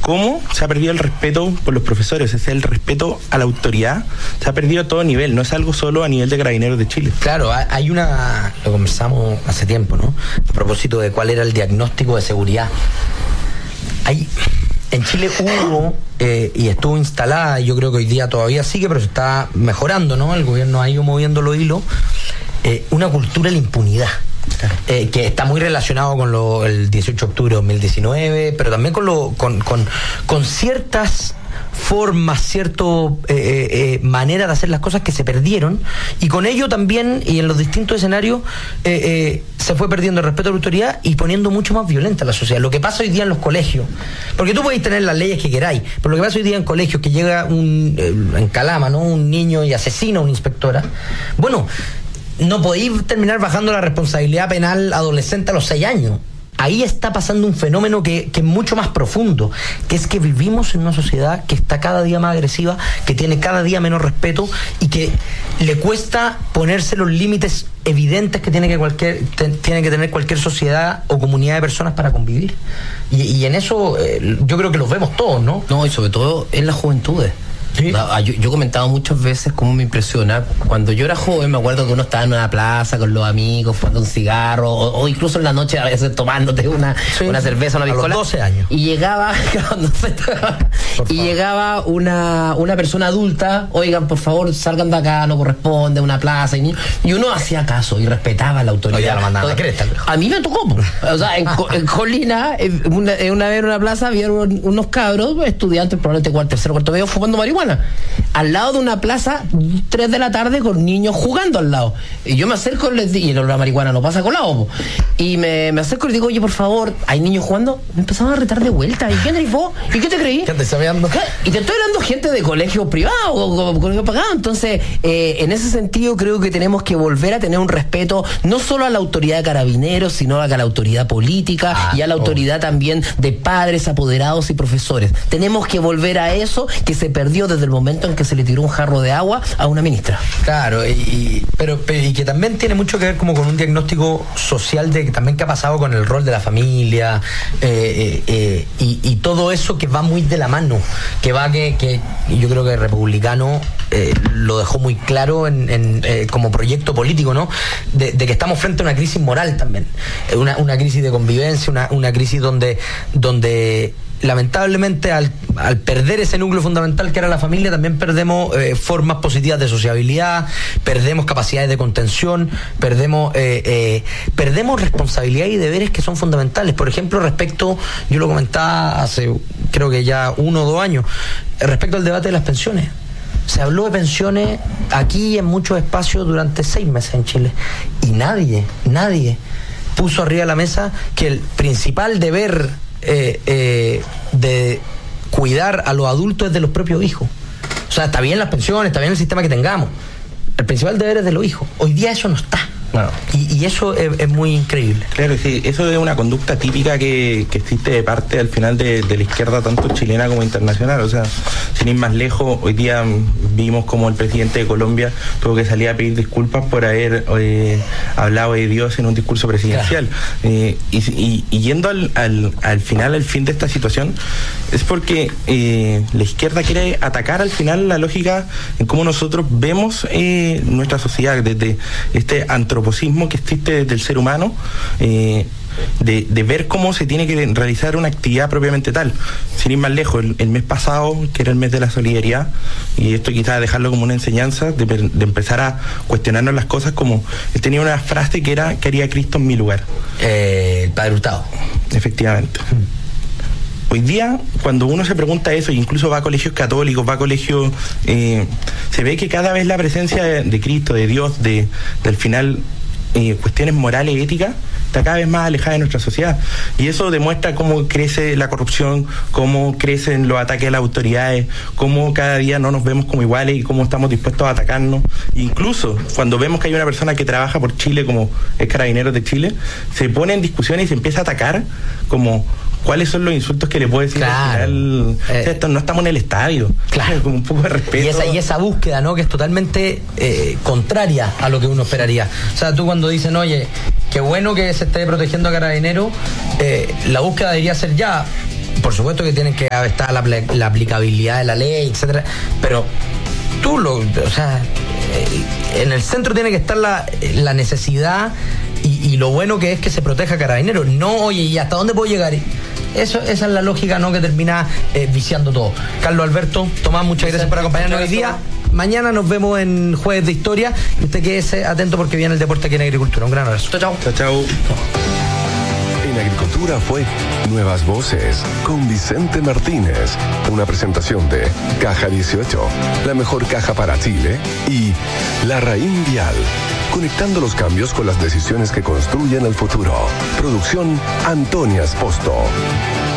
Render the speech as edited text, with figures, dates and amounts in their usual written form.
cómo se ha perdido el respeto por los profesores, es el respeto a la autoridad, se ha perdido a todo nivel, no es algo solo a nivel de Carabineros de Chile. Claro, hay una, lo conversamos hace tiempo, ¿no? A propósito de cuál era el diagnóstico de seguridad. En Chile hubo y estuvo instalada, y yo creo que hoy día todavía sigue, pero se está mejorando, ¿no? El gobierno ha ido moviendo los hilos, una cultura de la impunidad. Que está muy relacionado con el 18 de octubre de 2019, pero también con ciertas formas, maneras de hacer las cosas que se perdieron, y con ello también, y en los distintos escenarios, se fue perdiendo el respeto a la autoridad y poniendo mucho más violenta a la sociedad. Lo que pasa hoy día en los colegios, porque tú podéis tener las leyes que queráis, pero lo que pasa hoy día en colegios, que llega en Calama, ¿no?, un niño y asesina a una inspectora, bueno, no podéis terminar bajando la responsabilidad penal adolescente a los 6 años. Ahí está pasando un fenómeno que es mucho más profundo, que es que vivimos en una sociedad que está cada día más agresiva, que tiene cada día menos respeto y que le cuesta ponerse los límites evidentes que tiene que tener cualquier sociedad o comunidad de personas para convivir. Y en eso yo creo que los vemos todos, ¿no? No, y sobre todo en las juventudes. ¿Sí? Yo he comentado muchas veces cómo me impresiona. Cuando yo era joven, me acuerdo que uno estaba en una plaza con los amigos, fumando un cigarro, o incluso en la noche a veces tomándote una cerveza, una piscola. A los 12 años. Y llegaba, llegaba una persona adulta, oigan, por favor, salgan de acá, no corresponde, una plaza. Y uno hacía caso y respetaba la autoridad. Ya lo mandaba a cresta. A mí me tocó. O sea, en Colina, una vez en una plaza, había unos cabros, estudiantes, probablemente tercero, cuarto medio, fumando marihuana. Al lado de una plaza, 3 de la tarde, con niños jugando al lado. Y yo me acerco y la marihuana no pasa colado. Y me acerco y le digo, oye, por favor, ¿hay niños jugando? Me empezaban a retar de vuelta. ¿Y quién eres vos? ¿Y qué te creí? ¿Qué te sabeando? Y te estoy hablando gente de colegios privados o colegios pagados. Entonces, en ese sentido, creo que tenemos que volver a tener un respeto no solo a la autoridad de Carabineros, sino a la autoridad política y a la autoridad también de padres, apoderados y profesores. Tenemos que volver a eso que se perdió desde el momento en que se le tiró un jarro de agua a una ministra. Claro, pero que también tiene mucho que ver como con un diagnóstico social de también qué ha pasado con el rol de la familia y todo eso que va muy de la mano, que yo creo que el republicano lo dejó muy claro como proyecto político, ¿no? De que estamos frente a una crisis moral también, una crisis de convivencia, una crisis donde lamentablemente al perder ese núcleo fundamental que era la familia, también perdemos formas positivas de sociabilidad, perdemos capacidades de contención, perdemos responsabilidades y deberes que son fundamentales. Por ejemplo, yo lo comentaba hace creo que ya 1 o 2 años, respecto al debate de las pensiones. Se habló de pensiones aquí en muchos espacios durante 6 meses en Chile y nadie puso arriba de la mesa que el principal deber de cuidar a los adultos es de los propios hijos. O sea, está bien las pensiones, está bien el sistema que tengamos, el principal deber es de los hijos. Hoy día eso no está. Bueno. Y eso es muy increíble. Claro, sí, eso es una conducta típica que existe de parte al final de la izquierda, tanto chilena como internacional. O sea, sin ir más lejos, hoy día vimos como el presidente de Colombia tuvo que salir a pedir disculpas por haber hablado de Dios en un discurso presidencial. Claro. Y yendo al final, al fin de esta situación, es porque la izquierda quiere atacar al final la lógica en cómo nosotros vemos nuestra sociedad, desde este antroposismo que existe del ser humano, de ver cómo se tiene que realizar una actividad propiamente tal. Sin ir más lejos, el mes pasado, que era el mes de la solidaridad, y esto quizás dejarlo como una enseñanza, de empezar a cuestionarnos las cosas, como él tenía una frase que era: ¿qué haría Cristo en mi lugar? El Padre Hurtado. Efectivamente. Hoy día, cuando uno se pregunta eso, e incluso va a colegios católicos, va a colegios, se ve que cada vez la presencia de Cristo, de Dios, del final, cuestiones morales y éticas, está cada vez más alejada de nuestra sociedad. Y eso demuestra cómo crece la corrupción, cómo crecen los ataques a las autoridades, cómo cada día no nos vemos como iguales y cómo estamos dispuestos a atacarnos. Incluso cuando vemos que hay una persona que trabaja por Chile, como es Carabineros de Chile, se pone en discusión y se empieza a atacar como cuáles son los insultos que le puede decir. Claro. Al final. O sea, no estamos en el estadio. Claro. Con un poco de respeto. Y esa búsqueda, ¿no?, que es totalmente contraria a lo que uno esperaría. O sea, tú cuando dicen, oye, qué bueno que se esté protegiendo a Carabineros, la búsqueda debería ser ya por supuesto que tienen que estar la aplicabilidad de la ley, etcétera, pero en el centro tiene que estar la necesidad y lo bueno que es que se proteja a Carabineros. No, oye, ¿y hasta dónde puedo llegar? Esa es la lógica, ¿no?, que termina viciando todo. Carlos Alberto, Tomás, muchas gracias por acompañarnos hoy día. Mañana nos vemos en Jueves de Historia. Y usted quédese atento porque viene el deporte aquí en Agricultura. Un gran abrazo. Chao, chao. Chao, chao. En Agricultura fue Nuevas Voces con Vicente Martínez. Una presentación de Caja 18, la mejor caja para Chile, y La Raín Vial, conectando los cambios con las decisiones que construyen el futuro. Producción Antonia Esposto.